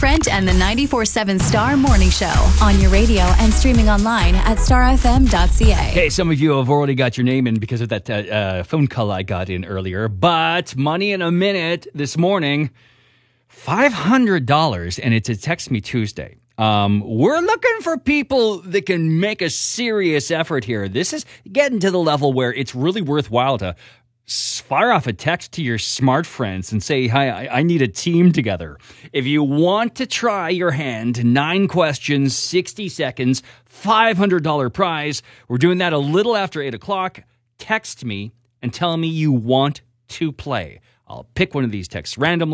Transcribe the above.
Trent and the 94.7 Star Morning Show on your radio and streaming online at starfm.ca. Hey, some of you have already got your name in because of that phone call I got in earlier. But Money in a Minute this morning, $500, and it's a Text Me Tuesday. We're looking for people that can make a serious effort here. This is getting to the level where it's really worthwhile to fire off a text to your smart friends and say, hi, I need a team together. If you want to try your hand, 9 questions, 60 seconds, $500 prize. We're doing that a little after 8 o'clock. Text me and tell me you want to play. I'll pick one of these texts randomly.